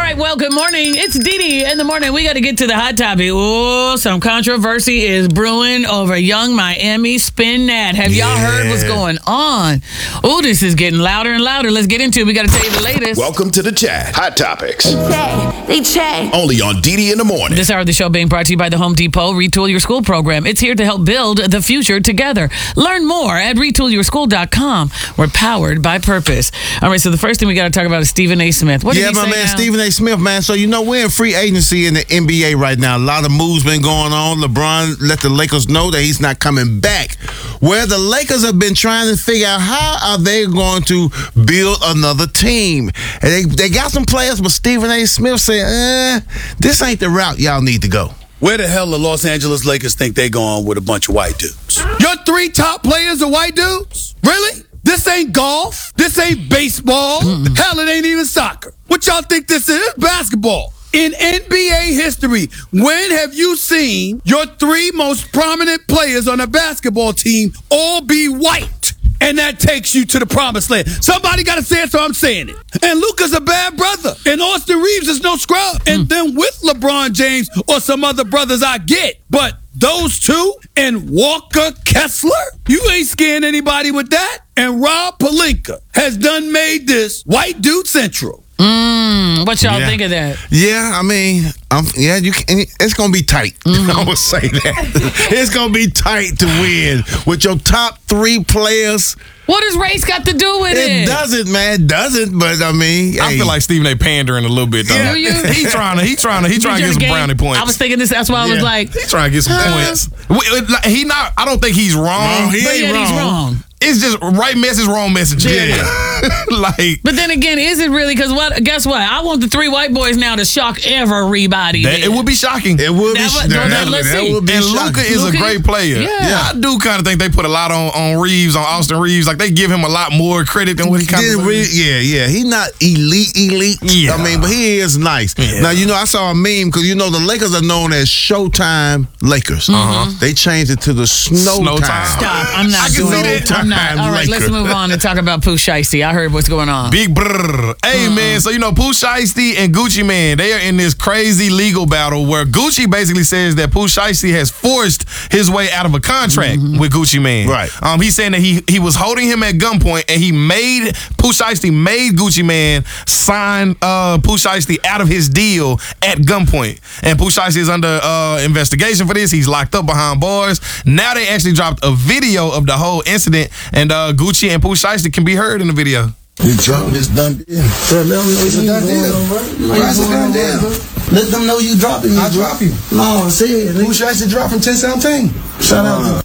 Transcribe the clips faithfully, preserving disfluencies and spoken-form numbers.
right, well, good morning. It's Dee Dee in the morning. We got to get to the hot topic. Oh, some controversy is brewing over Young Miami Spin That. Have y'all Yeah. heard what's going on? Oh, this is getting louder and louder. Let's get into it. We got to tell you the latest. Welcome to the chat. Hot Topics. They check. Only on Dee Dee in the morning. This hour of the show being brought to you by the Home Depot Retool Your School program. It's here to help build the future together. Learn more at retool your school dot com. We're powered by purpose. All right, so the first thing we got to talk about is Stephen A. Smith. What did yeah, he my say man, now? Stephen A. Smith, man. So, you know, we're in free agency in the N B A right now. A lot of moves been going on. LeBron let the Lakers know that he's not coming back. Where the Lakers have been trying to figure out how are they going to build another team. And they, they got some players, but Stephen A. Smith said, eh, this ain't the route y'all need to go. Where the hell the Los Angeles Lakers think they going with a bunch of white dudes? Your three top players are white dudes? Really? This ain't golf. This ain't baseball. Mm-mm. Hell, it ain't even soccer. What y'all think this is? Basketball. In N B A history, when have you seen your three most prominent players on a basketball team all be white? And that takes you to the promised land. Somebody got to say it, so I'm saying it. And Luka's a bad brother. And Austin Reeves is no scrub. Mm. And then with LeBron James or some other brothers I get. But those two and Walker Kessler, you ain't scaring anybody with that. And Rob Pelinka has done made this white dude central. Mm, what y'all yeah. think of that? Yeah, I mean, um, yeah, you can, it's going to be tight. Mm-hmm. I would say that. It's going to be tight to win with your top three players. What does race got to do with it? It doesn't, man. It doesn't, but I mean, I hey. feel like Stephen A. pandering a little bit, though. Yeah. Do you? He trying to, he trying to, he trying to get some game? brownie points. I was thinking this, that's why I Yeah. was like. He trying to get some uh, points. He not, I don't think he's wrong. Wrong. He but ain't yet wrong. he's wrong. It's just right message, wrong message. Yeah. Like. But then again, is it really? Because what? Guess what? I want the three white boys now to shock everybody. That, it would be shocking. It would be, That would- that, that- that, let's that see. would be And shocking. Luka is Luka- a great player. Yeah. I do kind of think they put a lot on, on Reeves, on Austin Reeves. Like, they give him a lot more credit than what he kind Didn't of really- yeah, yeah. He's not elite, elite. Yeah. I mean, but he is nice. Yeah. Now, you know, I saw a meme because, you know, the Lakers are known as Showtime Lakers. Uh-huh. They changed it to the Snow, Snow Time. Time. Stop. I'm not I can doing see it. that. I'm not. All right, let's Laker. move on and talk about Pooh Shiesty. I heard what's going on. Big brrr. Hey, Uh-uh. man, so, you know, Pooh Shiesty and Gucci Mane, they are in this crazy legal battle where Gucci basically says that Pooh Shiesty has forced his way out of a contract Mm-hmm. with Gucci Mane. Right. Um, he's saying that he he was holding him at gunpoint and he made, Pooh Shiesty made Gucci Mane sign uh, Pooh Shiesty out of his deal at gunpoint. And Pooh Shiesty is under uh, investigation for this. He's locked up behind bars. Now they actually dropped a video of the whole incident, and uh, Gucci and Pooh Shiesty can be heard in the video. You drop this done deal. Bro, let them know it's a done deal. That's a done deal. Let them know you dropping me. I drop you. No, say it. Who should I say drop from ten seventeen? Shout out.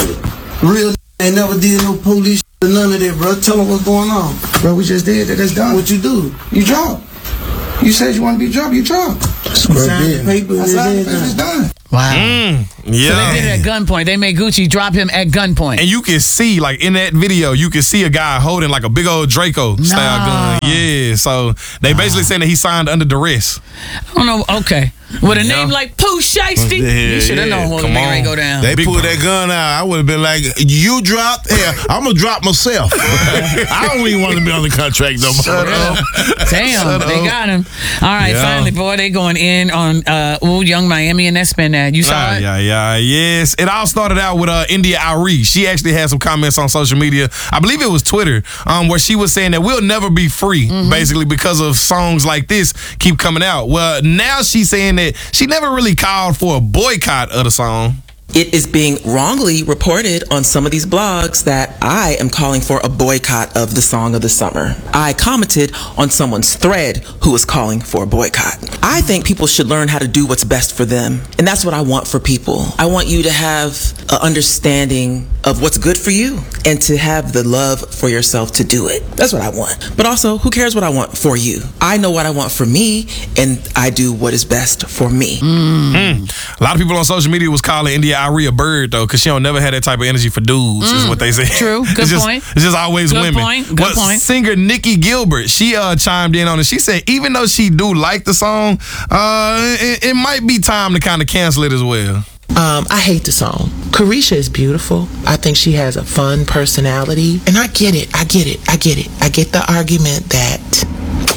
Real ain't never did no police or none of that, bro. Tell them what's going on. Bro, we just did that. That's done. What you do? You drop. You said you want to be dropped. You drop. Sign the paper. I signed the paper. It's done. Wow. Mm, yeah. So they did it at gunpoint. They made Gucci drop him at gunpoint. And you can see, like, in that video, you can see a guy holding, like, a big old Draco style Nah. gun. Yeah, so they basically saying that he signed under duress. I don't know. Okay. With a Yeah. name like Pooh Shiesty, Yeah, you should have yeah. known what Come was on. going to go down. They Big pulled bro. that gun out. I would have been like, you dropped? Yeah, I'm going to drop myself. I don't even want to be on the contract no more. Shut up. Damn, Shut they up. got him. All right, Yeah. finally, boy, they going in on uh, ooh, Young Miami and that spin that. You saw Ah, it? yeah, yeah, yes. It all started out with uh, India Arie. She actually had some comments on social media. I believe it was Twitter, um, where she was saying that we'll never be free, Mm-hmm. basically because of songs like this keep coming out. Well, now she's saying that she never really called for a boycott of the song. It is being wrongly reported on some of these blogs that I am calling for a boycott of the song of the summer. I commented on someone's thread who was calling for a boycott. I think people should learn how to do what's best for them. And that's what I want for people. I want you to have an understanding of what's good for you and to have the love for yourself to do it. That's what I want. But also, who cares what I want for you? I know what I want for me, and I do what is best for me. Mm. A lot of people on social media was calling India Arie a bird, though, because she don't never had that type of energy for dudes, is what they say. True. Good it's just, point. It's just always Good women. point. Good but point. Singer Nikki Gilbert, she uh, chimed in on it. She said even though she do like the song, uh, it, it might be time to kind of cancel it as well. Um, I hate the song. Carisha is beautiful. I think she has a fun personality. And I get it. I get it. I get it. I get the argument that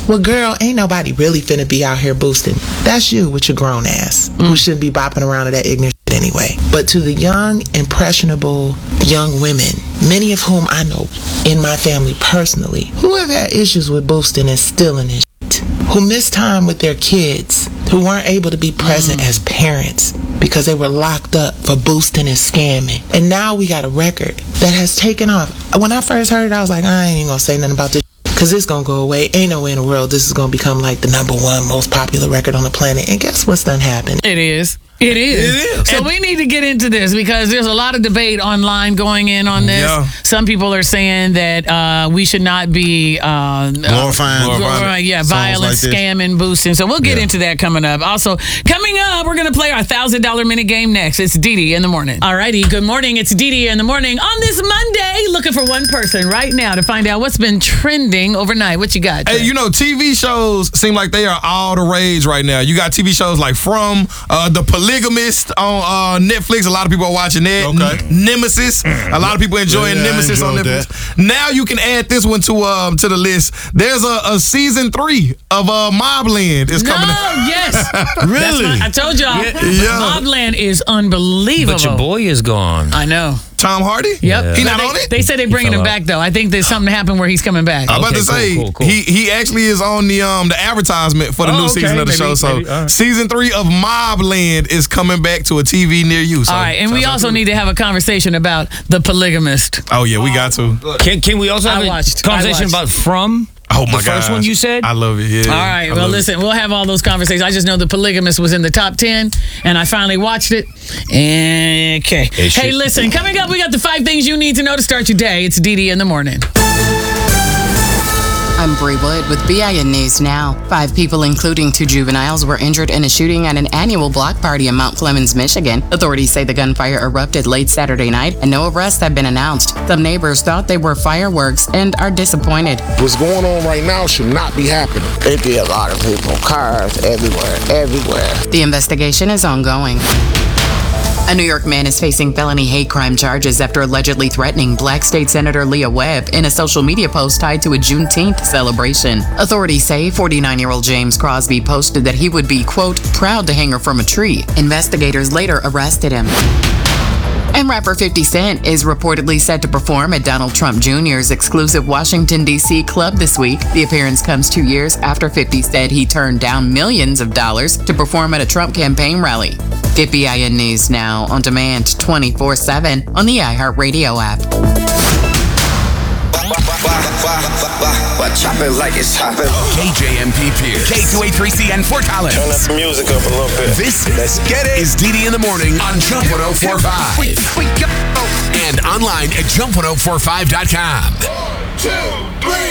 Well, girl, ain't nobody really finna be out here boosting. That's you with your grown ass, who shouldn't be bopping around to that ignorant shit anyway. But to the young, impressionable young women, many of whom I know in my family personally, who have had issues with boosting and stealing and shit, who missed time with their kids, who weren't able to be present as parents because they were locked up for boosting and scamming. And now we got a record that has taken off. When I first heard it, I was like, I ain't even gonna say nothing about this, because it's gonna go away. Ain't no way in the world this is gonna become like the number one most popular record on the planet. And guess what's done happened? It is. It is. It is. So And- we need to get into this because there's a lot of debate online going in on this. Yeah. Some people are saying that uh, we should not be uh, Glorifying. uh, Glorifying yeah, songs violence, like this. scamming, boosting. So we'll get Yeah. into that coming up. Also, coming up, we're going to play our one thousand dollar minute game next. It's Dee Dee in the morning. All righty. Good morning. It's Dee Dee in the morning on this Monday. Looking for one person right now to find out what's been trending overnight. What you got? Hey, Jay? you know, T V shows seem like they are all the rage right now. You got T V shows like From, uh, The Polygamist on uh, Netflix. A lot of people are watching that. Okay. N- Nemesis. A lot of people enjoying Yeah, I Nemesis on enjoyed Netflix. Now you can add this one to um to the list. There's a, a season three of uh, Mobland is No, coming. yes. Really? That's my- I told y'all. Yeah. Mobland is unbelievable. But your boy is gone. I know. Tom Hardy. Yep. He But not they, on it. They said they're bringing fell him out. back though. I think there's something happened where he's coming back. I'm about Okay, to say cool, cool, cool. he he actually is on the um the advertisement for the Oh, new okay, season of the maybe, show. So maybe, all right. season three of Mobland is coming back to a T V near you. So, All right, and we shout out also to- need to have a conversation about The Polygamist. Oh yeah, we got to. Can, can we also I have a watched, I conversation watched. about From? Oh my The first gosh. one you said? I love it. Yeah. All right, I well, love it. listen, we'll have all those conversations. I just know The Polygamist was in the top ten, and I finally watched it. Okay. It should- Hey, listen, coming up, we got the five things you need to know to start your day. It's Dee Dee in the morning. I'm Bree Wood with B I N News Now. Five people, including two juveniles, were injured in a shooting at an annual block party in Mount Clemens, Michigan. Authorities say the gunfire erupted late Saturday night and no arrests have been announced. Some neighbors thought they were fireworks and are disappointed. What's going on right now should not be happening. It be a lot of people, cars everywhere, everywhere. The investigation is ongoing. A New York man is facing felony hate crime charges after allegedly threatening Black State Senator Leah Webb in a social media post tied to a Juneteenth celebration. Authorities say forty-nine-year-old James Crosby posted that he would be, quote, proud to hang her from a tree. Investigators later arrested him. And rapper fifty Cent is reportedly set to perform at Donald Trump Junior's exclusive Washington, D C club this week. The appearance comes two years after fifty said he turned down millions of dollars to perform at a Trump campaign rally. Get B I N News Now on demand twenty-four seven on the iHeartRadio app. Chop it like it's hopping. K J M P Pierce. K two eighty-three C N Fort Collins. Turn that music up a little bit. This Let's get it. is Dee Dee in the morning on Jump one oh four point five. We go. And online at jump one oh four five dot com. Two, three.